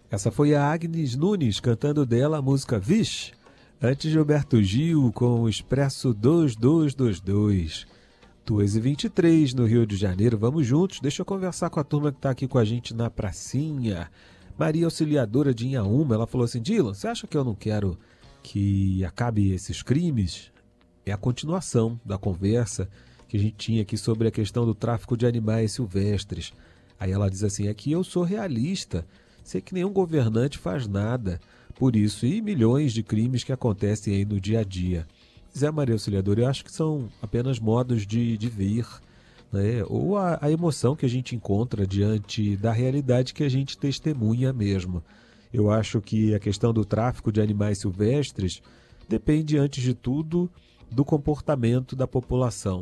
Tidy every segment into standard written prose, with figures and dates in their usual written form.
Essa foi a Agnes Nunes cantando dela a música Vixe. Antes Gilberto Gil com o Expresso 2222. 2h23 no Rio de Janeiro. Vamos juntos. Deixa eu conversar com a turma que está aqui com a gente na pracinha. Maria Auxiliadora de Inhaúma, ela falou assim: Dylan, você acha que eu não quero que acabe esses crimes? É a continuação da conversa que a gente tinha aqui sobre a questão do tráfico de animais silvestres. Aí ela diz assim: aqui eu sou realista, sei que nenhum governante faz nada por isso e milhões de crimes que acontecem aí no dia a dia. Zé Maria Auxiliadora, eu acho que são apenas modos de ver, né? Ou a emoção que a gente encontra diante da realidade que a gente testemunha mesmo. Eu acho que a questão do tráfico de animais silvestres depende, antes de tudo, do comportamento da população.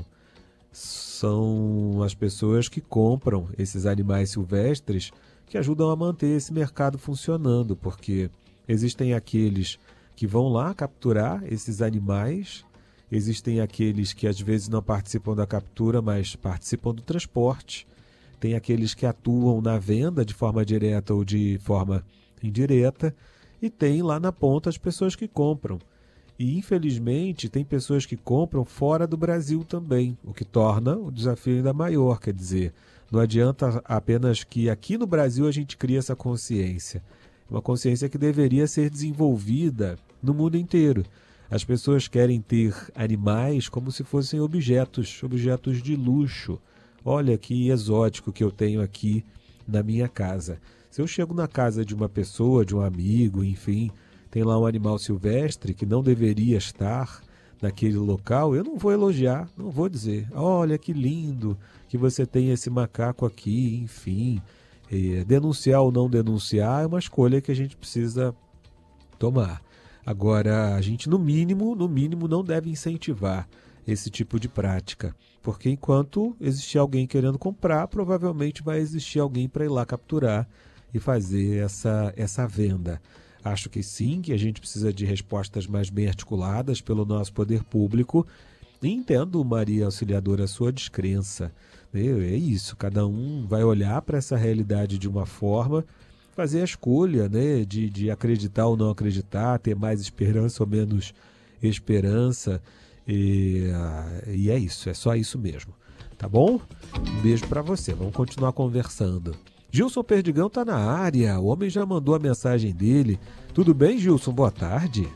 São as pessoas que compram esses animais silvestres que ajudam a manter esse mercado funcionando, porque existem aqueles que vão lá capturar esses animais, existem aqueles que às vezes não participam da captura, mas participam do transporte, tem aqueles que atuam na venda de forma direta ou de forma indireta, e tem lá na ponta as pessoas que compram. E, infelizmente, tem pessoas que compram fora do Brasil também, o que torna o desafio ainda maior. Quer dizer, não adianta apenas que aqui no Brasil a gente crie essa consciência. Uma consciência que deveria ser desenvolvida no mundo inteiro. As pessoas querem ter animais como se fossem objetos de luxo. Olha que exótico que eu tenho aqui na minha casa. Se eu chego na casa de uma pessoa, de um amigo, enfim, tem lá um animal silvestre que não deveria estar naquele local, eu não vou elogiar, não vou dizer: olha que lindo que você tem esse macaco aqui, enfim. Denunciar ou não denunciar é uma escolha que a gente precisa tomar. Agora, a gente no mínimo não deve incentivar esse tipo de prática, porque enquanto existir alguém querendo comprar, provavelmente vai existir alguém para ir lá capturar e fazer essa venda. Acho que sim, que a gente precisa de respostas mais bem articuladas pelo nosso poder público. E entendo, Maria Auxiliadora, a sua descrença. É isso, cada um vai olhar para essa realidade de uma forma, fazer a escolha, né, de acreditar ou não acreditar, ter mais esperança ou menos esperança. E é isso, é só isso mesmo. Tá bom? Um beijo para você, vamos continuar conversando. Gilson Perdigão está na área, o homem já mandou a mensagem dele. Tudo bem, Gilson? Boa tarde.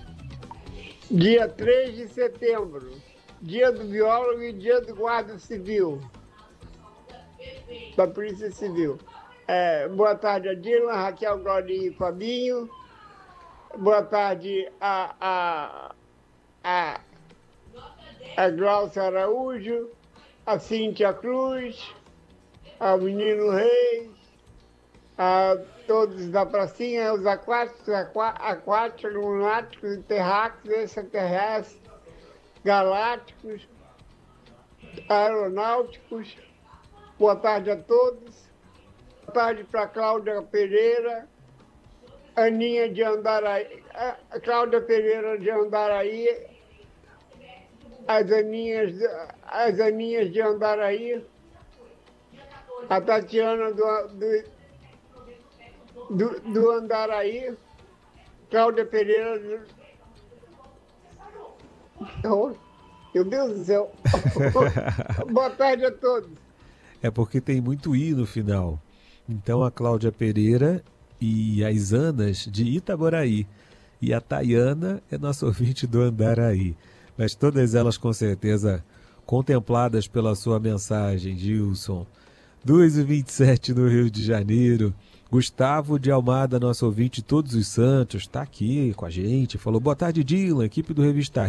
Dia 3 de setembro, dia do biólogo e dia do guarda civil, da Polícia Civil. Boa tarde a Dylan, Raquel, Glorinha e Fabinho. Boa tarde a Glaucia Araújo, a Cíntia Cruz, ao Menino Reis, a todos da pracinha, os aquáticos, lunáticos, terráqueos, extraterrestres, galácticos, aeronáuticos. Boa tarde a todos. Boa tarde para Cláudia Pereira, Aninha de Andaraí, Cláudia Pereira de Andaraí, as Aninhas de Andaraí, a Tatiana do Andaraí, Cláudia Pereira. Meu Deus do céu. Boa tarde a todos. É porque tem muito I no final. Então a Cláudia Pereira e as Anas de Itaboraí. E a Tayana é nossa ouvinte do Andaraí. Mas todas elas com certeza contempladas pela sua mensagem, Gilson. 2h27 no Rio de Janeiro. Gustavo de Almada, nosso ouvinte de Todos os Santos, está aqui com a gente. Falou: boa tarde, Dylan, equipe do Revista